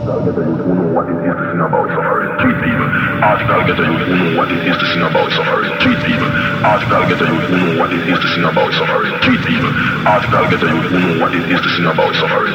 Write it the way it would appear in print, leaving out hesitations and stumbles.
Article get a youth who know what it is to sing about suffering.